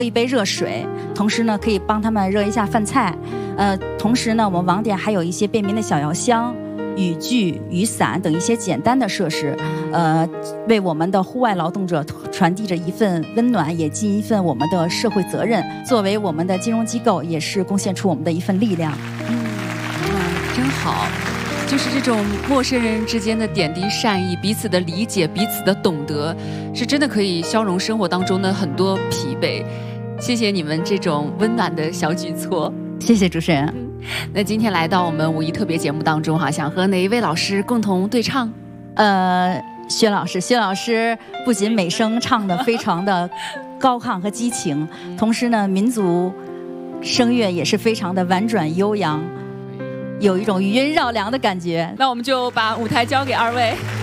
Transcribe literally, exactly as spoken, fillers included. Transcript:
一杯热水，同时呢可以帮他们热一下饭菜。呃，同时呢，我们网点还有一些便民的小药箱、雨具、雨伞等一些简单的设施，呃，为我们的户外劳动者传递着一份温暖，也尽一份我们的社会责任。作为我们的金融机构，也是贡献出我们的一份力量。 嗯，哇，真好。就是这种陌生人之间的点滴善意，彼此的理解，彼此的懂得，是真的可以消融生活当中的很多疲惫。谢谢你们这种温暖的小举措。 谢谢主持人。 那今天来到我们五一特别节目当中哈，想和哪一位老师共同对唱？ 呃，薛老师，薛老师不仅美声唱得非常的高亢和激情，同时呢，民族声乐也是非常的婉转悠扬，有一种余音绕梁的感觉。 那我们就把舞台交给二位。